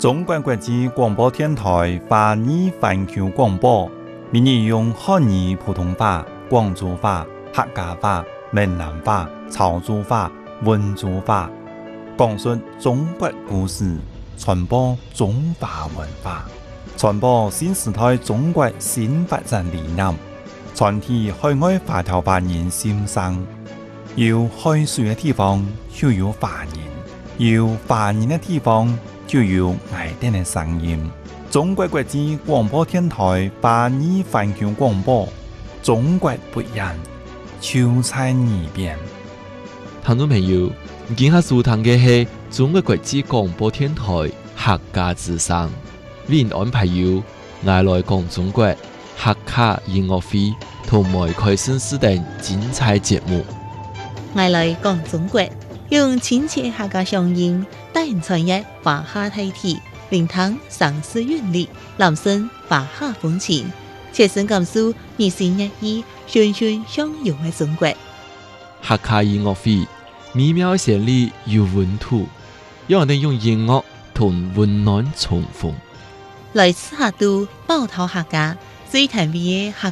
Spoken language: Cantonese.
中国国际广播电台华语环球广播，每日用汉语普通话、广州话、客家话、闽南话、潮州话、温州话，讲述中国故事，传播中华文化，传播新时代中国新发展理念，传递海外华侨华人心声。有海水的地方就有华人，有华人的地方就有爱店的声音。中国国际广播电台华语环球广播，中国不一样，就在耳边。 听众朋友，今下收听的是中国国际广播电台客家之声，为您安排有爱来讲中国客家音乐会同埋开心事等精彩节目。 爱来讲中国，用亲切客家乡音带人传阅华夏大体，聆听上世韵律，朗诵华夏风情，切身感受日新月异、循循相融的中国。 客家音乐会美妙旋律有温度，让人用音乐同温暖重逢。 来自客都宝涛客家最特别的客